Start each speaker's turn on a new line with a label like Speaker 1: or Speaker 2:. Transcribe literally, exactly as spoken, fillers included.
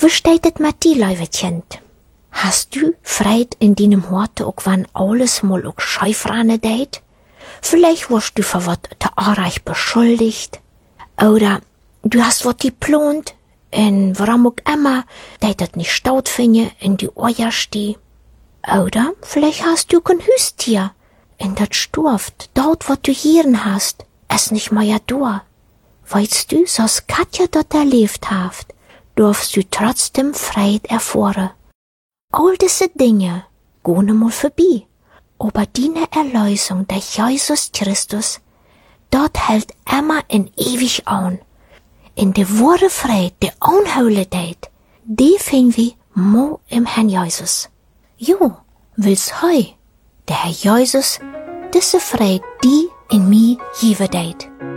Speaker 1: Wie steht es mit dir, liebe Kind? Hast du Freit in deinem Horte auch wann alles mal auch scheifrane deit? Vielleicht wirst du für wat te arreich beschuldigt. Oder du hast wat geplant, en warum auch immer, deit het nicht staut finde in die Eier steh. Oder vielleicht hast du kein Hüstier, en dat sturft, dort wat du hieren hast, es nicht mehr ja da. Weißt du, so's Katja dort erlebt haft, darfst du trotzdem Freit erfahren. All diese Dinge gehen mal vorbei. Aber deine Erlösung durch Jesus Christus, dort hält immer in ewig an. In de wahre Freit, de Unheiligkeit, die finden wir mo im Herrn Jesus. Jo, will's heu, der Herr Jesus, diese Freit, die in mir geben deit.